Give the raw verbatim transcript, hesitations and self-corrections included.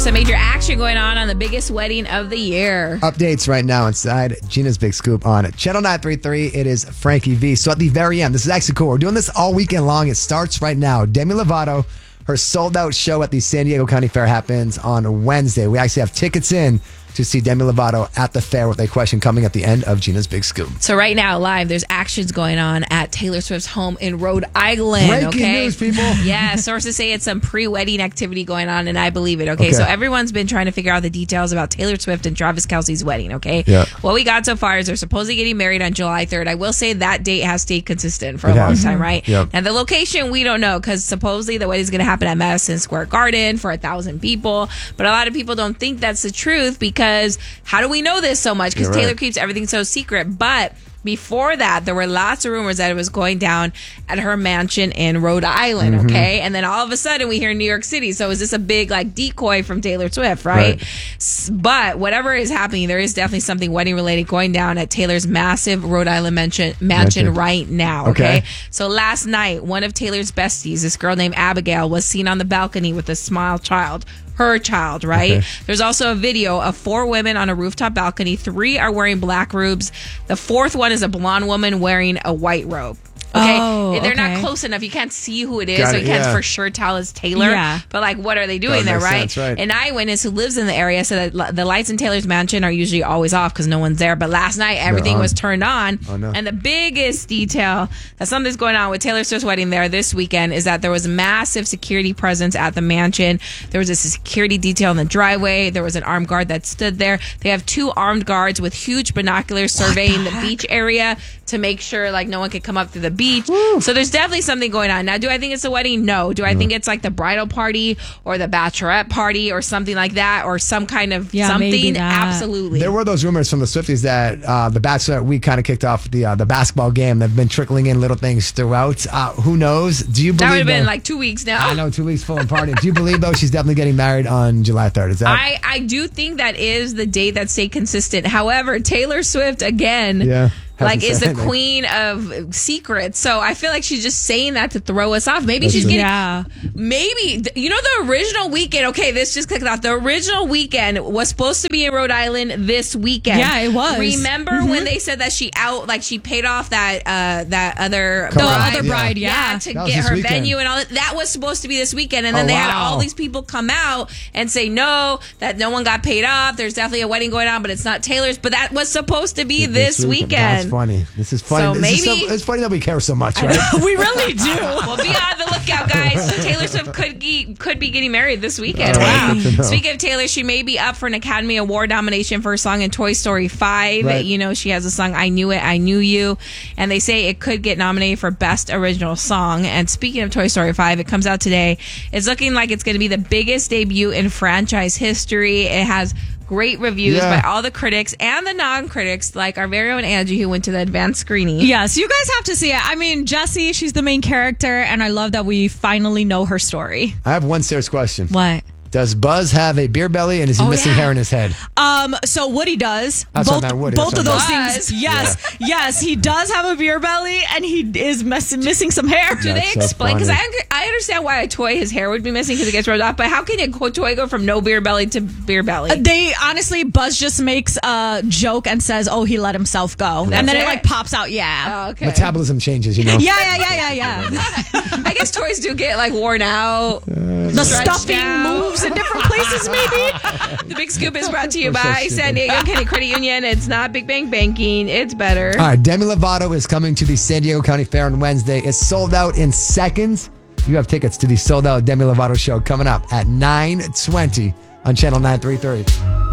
There's some major action going on on the biggest wedding of the year. Updates right now inside Gina's Big Scoop on Channel nine thirty-three. It is Frankie V. So at the very end, this is actually cool. We're doing this all weekend long. It starts right now. Demi Lovato, her sold-out show at the San Diego County Fair happens on Wednesday. We actually have tickets in to see Demi Lovato at the fair with a question coming at the end of Gina's Big Scoop. So right now, live, there's actions going on at Taylor Swift's home in Rhode Island. Breaking okay? news, people. Yeah, sources say it's some pre-wedding activity going on, and I believe it. Okay? okay, so everyone's been trying to figure out the details about Taylor Swift and Travis Kelce's wedding. Okay, yeah. What we got so far is they're supposedly getting married on July third. I will say that date has stayed consistent for a it long has. time, right? Yep. And the location we don't know because supposedly the wedding is going to happen at Madison Square Garden for a thousand people, but a lot of people don't think that's the truth because how How do we know this so much? Because You're Taylor right. keeps everything so secret. But before that, there were lots of rumors that it was going down at her mansion in Rhode Island, Mm-hmm. okay? And then all of a sudden, we hear New York City. So is this a big like decoy from Taylor Swift, right? Right. S- But whatever is happening, there is definitely something wedding-related going down at Taylor's massive Rhode Island mansion, mansion Mansion. right now, okay? Okay. So last night, one of Taylor's besties, this girl named Abigail, was seen on the balcony with a smile child. Her child, right? Okay. There's also a video of four women on a rooftop balcony. Three are wearing black robes. The fourth one is a blonde woman wearing a white robe. Okay, Oh, they're okay. not close enough. You can't see who it is, Got so it, you can't yeah. for sure tell it's Taylor. Yeah. But like, what are they doing Does there, make right? sense, right. An eyewitness who lives in the area said that li- the lights in Taylor's mansion are usually always off because no one's there. But last night, everything on. was turned on. Oh, no. And the biggest detail that something's going on with Taylor Swift's wedding there this weekend is that there was massive security presence at the mansion. There was a security detail in the driveway. There was an armed guard that stood there. They have two armed guards with huge binoculars surveying the, the beach area to make sure like no one could come up through the beach. So there's definitely something going on. Now, do I think it's a wedding? No. Do I think it's like the bridal party or the bachelorette party or something like that or some kind of Yeah, maybe something? that. Absolutely. There were those rumors from the Swifties that uh, the Bachelor week kind of kicked off the uh, the basketball game. They've been trickling in little things throughout. Uh, who knows? Do you believe that would have been though- like two weeks now. I know, two weeks full and party. Do you believe though she's definitely getting married on July third? Is that? I, I do think that is the date that stayed consistent. However, Taylor Swift, again, Yeah. like Hasn't is said the anything. queen of secrets. So I feel like she's just saying that to throw us off. Maybe That's she's true. getting, Yeah. maybe, you know, the original weekend. Okay, this just clicked off. The original weekend was supposed to be in Rhode Island this weekend. Yeah, it was. Remember Mhm. when they said that she out, like she paid off that, uh, that other The bride, other bride, yeah. to That was get this her weekend. venue and all that. That was supposed to be this weekend. And then Oh, they had wow. all these people come out and say, no, that no one got paid off. There's definitely a wedding going on, but it's not Taylor's. But that was supposed to be this, weekend. That's funny. This is funny. So This is maybe- it's funny that we care so much, right? We really do. Well, be on the lookout, guys. Taylor Swift could be, could be getting married this weekend. All right, Wow. good to know. Speaking of Taylor, she may be up for an Academy Award nomination for her song in Toy Story five. Right. You know, she has a song, I Knew It, I Knew You. And they say it could get nominated for Best Original Song. And speaking of Toy Story five, it comes out today. It's looking like it's going to be the biggest debut in franchise history. It has great reviews Yeah. by all the critics and the non-critics, like our very own Angie, who went to the advanced screening. Yes, you guys have to see it. I mean, Jessie, she's the main character, and I love that we finally know her story. I have one serious question. What? Does Buzz have a beer belly and is he Oh, missing yeah. hair in his head? Um, so Woody does. That's both what I meant, Woody, both that's of what those I meant. things. Buzz. Yes, yes, he does have a beer belly, and he is mess- missing some hair. Do they That's so explain? Because I, funny. I understand why a toy, his hair would be missing because it gets rubbed off, but how can a co- toy go from no beer belly to beer belly? They honestly, Buzz just makes a joke and says, "Oh, he let himself go," That's and then it? it? like pops out. Yeah, Oh, okay. Metabolism changes, you know. yeah, yeah, yeah, yeah, yeah. I guess toys do get like worn out. The Stretched stuffing out. moves in different places, maybe. The Big Scoop is brought to you We're so by stupid. San Diego County Credit Union. It's not Big Bang Banking. It's better. All right, Demi Lovato is coming to the San Diego County Fair on Wednesday. It's sold out in seconds. You have tickets to the sold out Demi Lovato show coming up at nine twenty on Channel nine thirty-three.